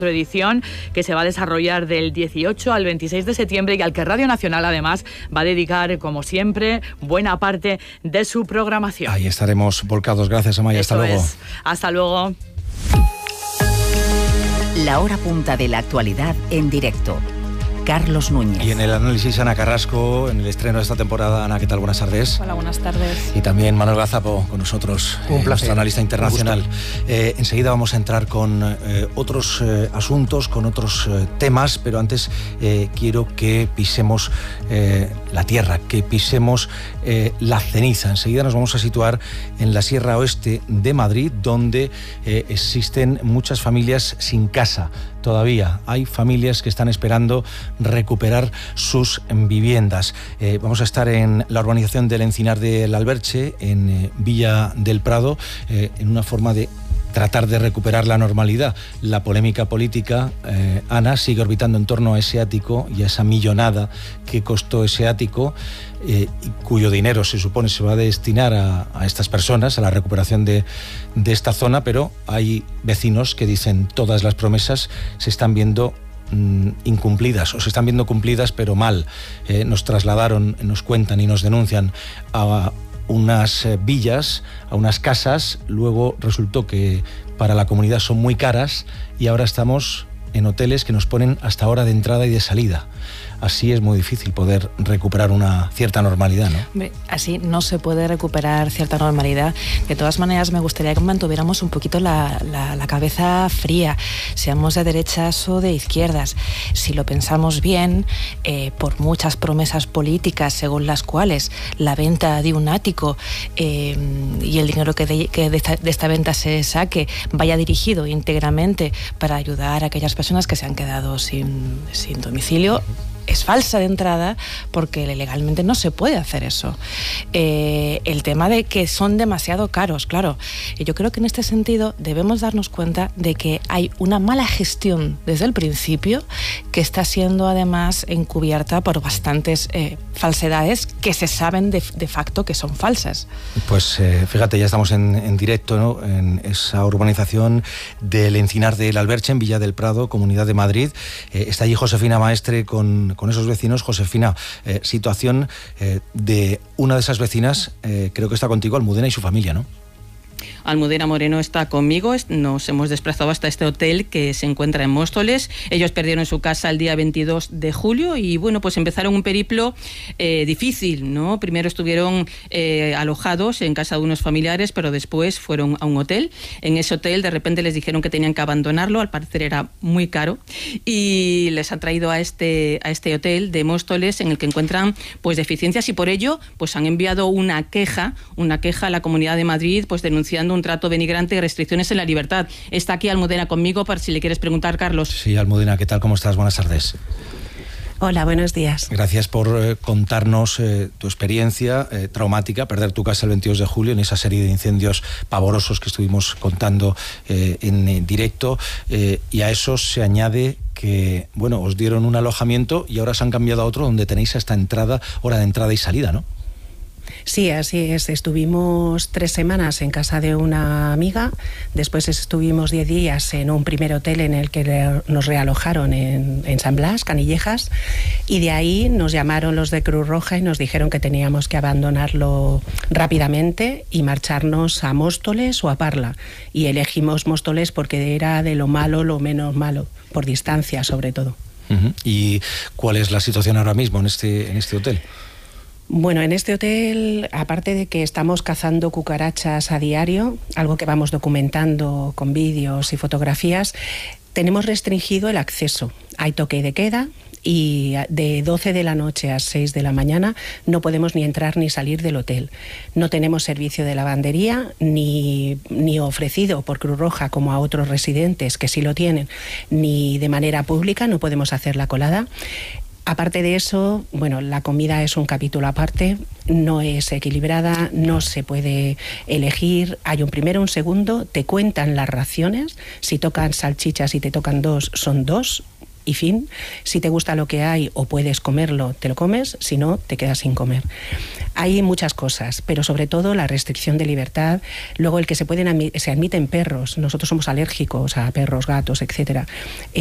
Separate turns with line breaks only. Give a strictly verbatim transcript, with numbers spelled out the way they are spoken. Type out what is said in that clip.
edición que se va a desarrollar del dieciocho al veintiséis de septiembre y al que Radio Nacional además va a dedicar, como siempre, buena parte de su programación.
Ahí estaremos volcados. Gracias, Amaya. Hasta luego.
Es. Hasta luego.
La hora punta de la actualidad en directo. Carlos Núñez.
Y en el análisis, Ana Carrasco, en el estreno de esta temporada. Ana, ¿qué tal? Buenas tardes.
Hola, buenas tardes.
Y también Manuel Gazapo con nosotros,
un
eh, nuestro analista internacional. Eh, enseguida vamos a entrar con eh, otros eh, asuntos, con otros eh, temas, pero antes eh, quiero que pisemos eh, la tierra, que pisemos eh, la ceniza. Enseguida nos vamos a situar en la Sierra Oeste de Madrid, donde eh, existen muchas familias sin casa. Todavía hay familias que están esperando recuperar sus viviendas. Eh, vamos a estar en la urbanización del Encinar del Alberche, en eh, Villa del Prado, eh, en una forma de tratar de recuperar la normalidad. La polémica política, eh, Ana, sigue orbitando en torno a ese ático y a esa millonada que costó ese ático, eh, y cuyo dinero se supone se va a destinar a, a estas personas, a la recuperación de, de esta zona, pero hay vecinos que dicen todas las promesas se están viendo mm, incumplidas, o se están viendo cumplidas pero mal. Eh, nos trasladaron, nos cuentan y nos denuncian a unas villas, a unas casas, luego resultó que para la comunidad son muy caras y ahora estamos en hoteles que nos ponen hasta hora de entrada y de salida. Así es muy difícil poder recuperar una cierta normalidad, ¿no?
Así no se puede recuperar cierta normalidad. De todas maneras, me gustaría que mantuviéramos un poquito la, la, la cabeza fría, seamos de derechas o de izquierdas. Si lo pensamos bien, eh, por muchas promesas políticas según las cuales la venta de un ático eh, y el dinero que, de, que de, esta, de esta venta se saque vaya dirigido íntegramente para ayudar a aquellas personas que se han quedado sin, sin domicilio, es falsa de entrada, porque legalmente no se puede hacer eso. Eh, el tema de que son demasiado caros, claro. Yo creo que en este sentido debemos darnos cuenta de que hay una mala gestión desde el principio que está siendo además encubierta por bastantes eh, falsedades que se saben de, de facto que son falsas.
Pues eh, fíjate, ya estamos en, en directo, ¿no?, en esa urbanización del Encinar del Alberche, en Villa del Prado, Comunidad de Madrid. Eh, está allí Josefina Maestre con con esos vecinos. Josefina, eh, situación eh, de una de esas vecinas, eh, creo que está contigo, Almudena, y su familia, ¿no?
Almudena Moreno está conmigo. Nos hemos desplazado hasta este hotel que se encuentra en Móstoles. Ellos perdieron su casa el día veintidós de julio y bueno, pues empezaron un periplo eh, difícil, ¿no? Primero estuvieron eh, alojados en casa de unos familiares, pero después fueron a un hotel. En ese hotel de repente les dijeron que tenían que abandonarlo, al parecer era muy caro, y les han traído a este, a este hotel de Móstoles en el que encuentran pues deficiencias, y por ello pues han enviado una queja, una queja a la Comunidad de Madrid, pues denunciando un trato denigrante y restricciones en la libertad. Está aquí Almudena conmigo para si le quieres preguntar, Carlos.
Sí, Almudena, ¿qué tal? ¿Cómo estás? Buenas tardes.
Hola, buenos días.
Gracias por eh, contarnos eh, tu experiencia eh, traumática, perder tu casa el veintidós de julio en esa serie de incendios pavorosos que estuvimos contando eh, en, en directo, eh, y a eso se añade que, bueno, os dieron un alojamiento y ahora se han cambiado a otro donde tenéis hasta entrada, hora de entrada y salida, ¿no?
Sí, así es. Estuvimos tres semanas en casa de una amiga, después estuvimos diez días en un primer hotel en el que nos realojaron en, en San Blas, Canillejas, y de ahí nos llamaron los de Cruz Roja y nos dijeron que teníamos que abandonarlo rápidamente y marcharnos a Móstoles o a Parla. Y elegimos Móstoles porque era de lo malo lo menos malo, por distancia sobre todo.
Uh-huh. ¿Y cuál es la situación ahora mismo en este, en este hotel?
Bueno, en este hotel, aparte de que estamos cazando cucarachas a diario, algo que vamos documentando con vídeos y fotografías, tenemos restringido el acceso. Hay toque de queda y de doce de la noche a seis de la mañana no podemos ni entrar ni salir del hotel. No tenemos servicio de lavandería ni, ni ofrecido por Cruz Roja como a otros residentes que sí lo tienen, ni de manera pública, no podemos hacer la colada. Aparte de eso, bueno, la comida es un capítulo aparte, no es equilibrada, no se puede elegir, hay un primero, un segundo, te cuentan las raciones, si tocan salchichas y te tocan dos, son dos, y fin. Si te gusta lo que hay o puedes comerlo, te lo comes, si no, te quedas sin comer. Hay muchas cosas, pero sobre todo la restricción de libertad. Luego el que se pueden se admiten perros, nosotros somos alérgicos a perros, gatos, etcétera.